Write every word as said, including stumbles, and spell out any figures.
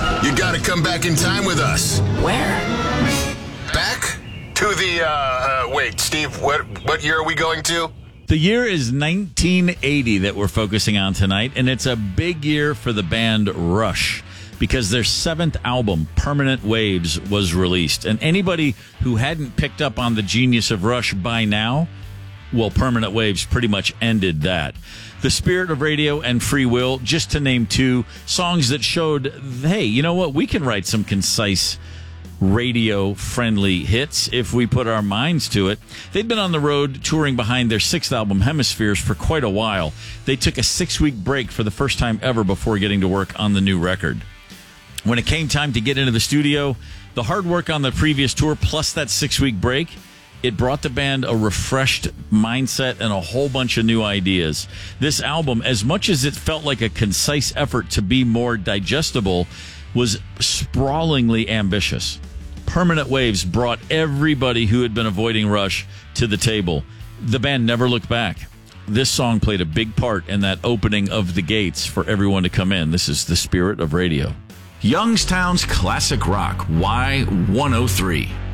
You gotta come back in time with us. Where? Back to the, uh, uh wait, Steve, what, what year are we going to? The year is nineteen eighty that we're focusing on tonight, and it's a big year for the band Rush because their seventh album, Permanent Waves, was released. And anybody who hadn't picked up on the genius of Rush by now, well, Permanent Waves pretty much ended that. The Spirit of Radio and Free Will, just to name two, songs that showed, hey, you know what, we can write some concise radio-friendly hits if we put our minds to it. They'd been on the road touring behind their sixth album, Hemispheres, for quite a while. They took a six-week break for the first time ever before getting to work on the new record. When it came time to get into the studio, the hard work on the previous tour plus that six-week break, it brought the band a refreshed mindset and a whole bunch of new ideas. This album, as much as it felt like a concise effort to be more digestible, was sprawlingly ambitious. Permanent Waves brought everybody who had been avoiding Rush to the table. The band never looked back. This song played a big part in that opening of the gates for everyone to come in. This is The Spirit of Radio. Youngstown's Classic Rock, Y one oh three.